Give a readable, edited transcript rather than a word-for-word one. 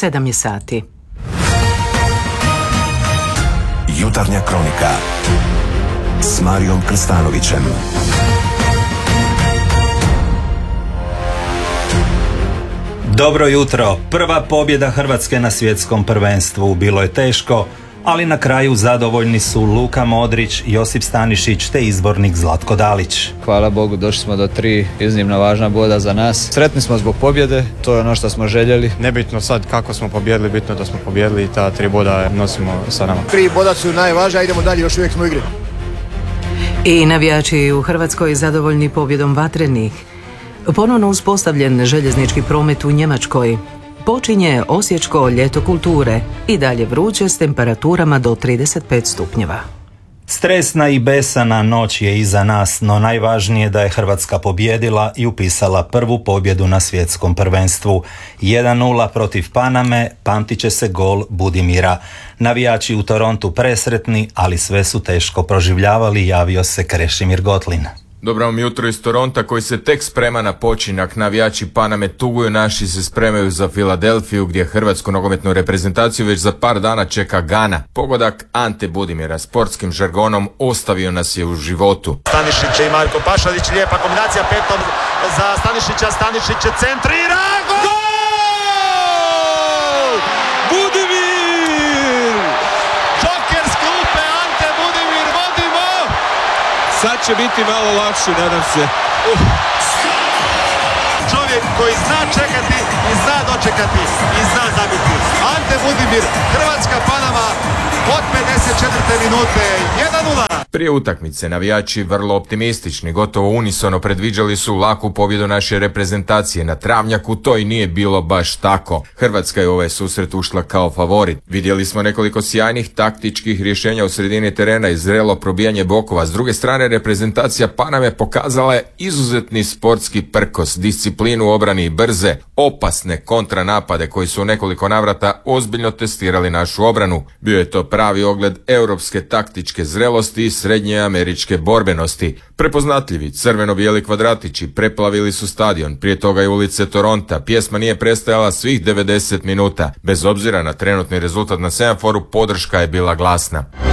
7 je sati. Jutarnja kronika s Marijom Krstanovićem. Dobro jutro. Prva pobjeda Hrvatske na svjetskom prvenstvu. Bilo je teško, ali na kraju zadovoljni su Luka Modrić, Josip Stanišić te izbornik Zlatko Dalić. Hvala Bogu, došli smo do 3 iznimno važna boda za nas. Sretni smo zbog pobjede, to je ono što smo željeli. Nebitno sad kako smo pobjedili, bitno da smo pobjedili i ta 3 boda nosimo sa nama. 3 boda su najvažnija, idemo dalje, još uvijek smo u igri. I navijači u Hrvatskoj zadovoljni pobjedom Vatrenih. Ponovno uspostavljen željeznički promet u Njemačkoj. Počinje osječko ljeto kulture i dalje vruće s temperaturama do 35 stupnjeva. Stresna i besana noć je iza nas, no najvažnije da je Hrvatska pobijedila i upisala prvu pobjedu na svjetskom prvenstvu. 1-0 protiv Paname, pamtit će se gol Budimira. Navijači u Torontu presretni, ali sve su teško proživljavali, javio se Krešimir Gotlin. Dobro vam jutro iz Toronta koji se tek sprema na počinak. Navijači Paname tuguju, naši se spremaju za Filadelfiju gdje hrvatsku nogometnu reprezentaciju već za par dana čeka Gana. Pogodak Ante Budimira sportskim žargonom ostavio nas je u životu. Stanišić i Marko Pašalić, lijepa kombinacija petom za Stanišića, Stanišić centrira, gol! Budimir! Joker s klupe, Ante Budimir, vodimo! Sad će biti malo lakše, nadam se. Čovjek koji zna čekati i zna dočekati i zna zabiti. Ante Budimir, Hrvatska Panama od 54. minute 1-0. Prije utakmice navijači vrlo optimistični, gotovo unisono predviđali su laku pobjedu naše reprezentacije. Na travnjaku to i nije bilo baš tako. Hrvatska je u ovaj susret ušla kao favorit. Vidjeli smo nekoliko sjajnih taktičkih rješenja u sredini terena i zrelo probijanje bokova. S druge strane, reprezentacija Paname pokazala je izuzetni sportski prkos, disciplinu u obrani i brze, opasne kontranapade koji su u nekoliko navrata ozbiljno testirali našu obranu. Bio je to pravi ogled europske taktičke zrelosti i srednje američke borbenosti. Prepoznatljivi crveno-bijeli kvadratići preplavili su stadion, prije toga i ulice Toronta. Pjesma nije prestajala svih 90 minuta. Bez obzira na trenutni rezultat na semaforu, podrška je bila glasna.